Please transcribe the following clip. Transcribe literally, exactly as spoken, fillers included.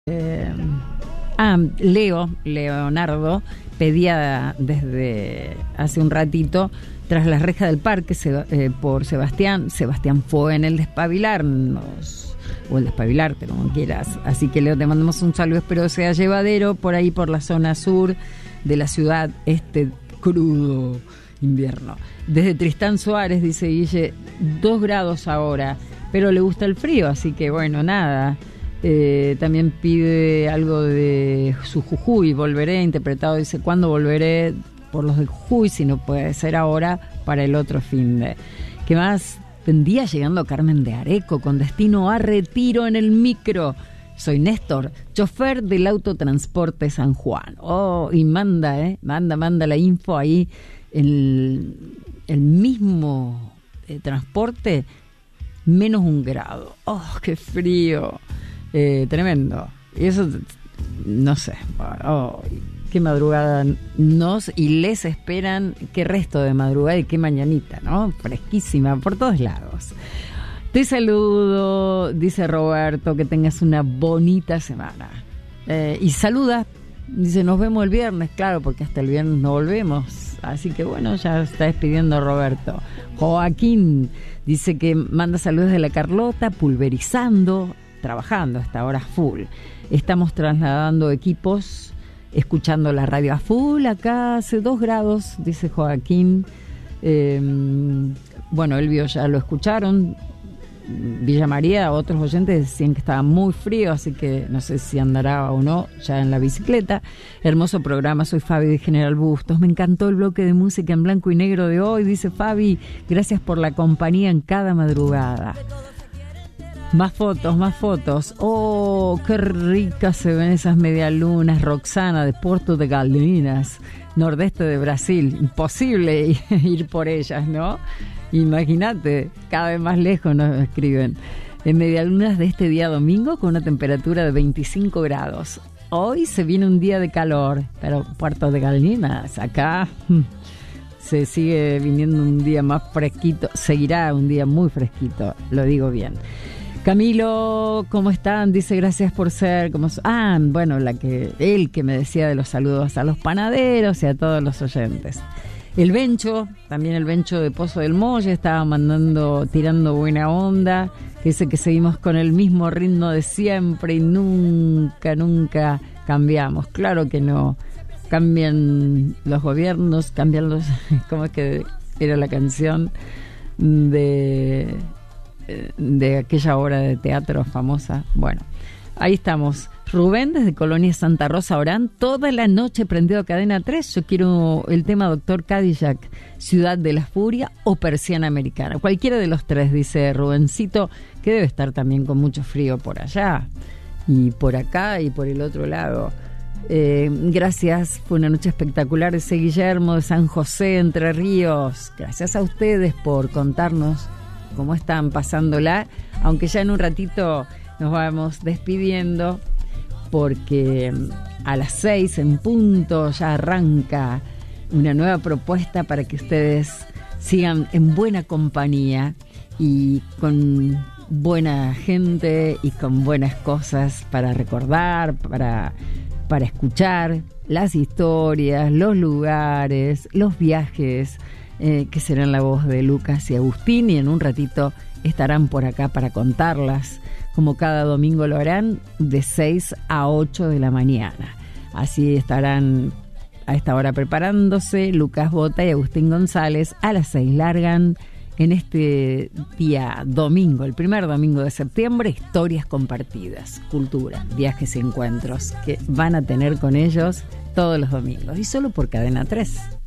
Eh, ah, Leo, Leonardo, pedía desde hace un ratito, tras la reja del parque, se, eh, por Sebastián, Sebastián fue en el despabilarnos, o el despabilarte, como quieras. Así que Leo, te mandamos un saludo, espero sea llevadero por ahí por la zona sur de la ciudad, este crudo invierno. Desde Tristán Suárez, dice Guille, dos grados ahora, pero le gusta el frío, así que bueno, nada. Eh, también pide algo de su Jujuy, volveré, interpretado, dice, ¿cuándo volveré? Por los de Jujuy, si no puede ser ahora, para el otro fin de. ¿Qué más? Vendía llegando Carmen de Areco, con destino a Retiro en el micro. Soy Néstor, chofer del autotransporte San Juan. Oh, y manda, eh, manda, manda la info ahí, el, el mismo eh, transporte, menos un grado. Oh, qué frío. Eh, tremendo. Y eso, no sé, oh, qué madrugada nos y les esperan, qué resto de madrugada y qué mañanita, ¿no? Fresquísima por todos lados. Te saludo, dice Roberto, que tengas una bonita semana. Eh, y saluda, dice, nos vemos el viernes, claro, porque hasta el viernes no volvemos. Así que bueno, ya está despidiendo Roberto. Joaquín dice que manda saludos de la Carlota, pulverizando, trabajando hasta ahora full. Estamos trasladando equipos, escuchando la radio a full. Acá hace dos grados, dice Joaquín. Eh, bueno, Elvio ya lo escucharon. Villa María, otros oyentes decían que estaba muy frío, así que no sé si andará o no ya en la bicicleta. Hermoso programa, soy Fabi de General Bustos. Me encantó el bloque de música en blanco y negro de hoy, dice Fabi. Gracias por la compañía en cada madrugada. Más fotos, más fotos. Oh, qué ricas se ven esas medialunas. Roxana de Porto de Galinhas, nordeste de Brasil. Imposible ir por ellas, ¿no? Imagínate, cada vez más lejos nos escriben. En medialunas de este día domingo con una temperatura de veinticinco grados. Hoy se viene un día de calor, pero Puerto de Galinhas, acá se sigue viniendo un día más fresquito. Seguirá un día muy fresquito, lo digo bien. Camilo, ¿cómo están? Dice, gracias por ser como... Ah, bueno, la que él que me decía de los saludos a los panaderos y a todos los oyentes. El Bencho, también el Bencho de Pozo del Molle, estaba mandando, tirando buena onda, que dice que seguimos con el mismo ritmo de siempre y nunca, nunca cambiamos. Claro que no. Cambian los gobiernos, cambian los... ¿Cómo es que era la canción de... de aquella obra de teatro famosa? Bueno, ahí estamos. Rubén desde Colonia Santa Rosa Orán, toda la noche prendido a Cadena tres. Yo quiero el tema Doctor Cadillac, Ciudad de la Furia o Persiana Americana, cualquiera de los tres, dice Rubencito, que debe estar también con mucho frío por allá y por acá y por el otro lado. Eh, gracias, fue una noche espectacular, dice Guillermo de San José, Entre Ríos. Gracias a ustedes por contarnos cómo están pasándola, aunque ya en un ratito nos vamos despidiendo, porque a las seis en punto ya arranca una nueva propuesta para que ustedes sigan en buena compañía y con buena gente y con buenas cosas para recordar, para, para escuchar las historias, los lugares, los viajes, Eh, que serán la voz de Lucas y Agustín, y en un ratito estarán por acá para contarlas, como cada domingo lo harán, de seis a ocho de la mañana. Así estarán a esta hora preparándose Lucas Bota y Agustín González. A las seis largan en este día domingo, el primer domingo de septiembre, historias compartidas, cultura, viajes y encuentros que van a tener con ellos todos los domingos, y solo por Cadena tres.